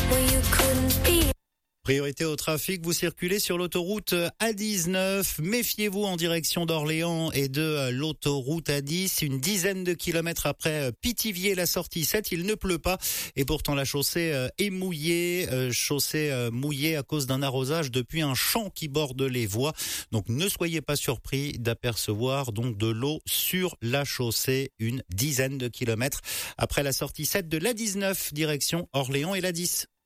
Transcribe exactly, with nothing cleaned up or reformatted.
Priorité au trafic, vous circulez sur l'autoroute A dix-neuf. Méfiez-vous en direction d'Orléans et de l'autoroute A dix. Une dizaine de kilomètres après Pithiviers, la sortie sept, il ne pleut pas. Et pourtant la chaussée est mouillée, chaussée mouillée à cause d'un arrosage depuis un champ qui borde les voies. Donc ne soyez pas surpris d'apercevoir donc de l'eau sur la chaussée, une dizaine de kilomètres après la sortie sept de l'A dix-neuf, direction Orléans et l'A dix.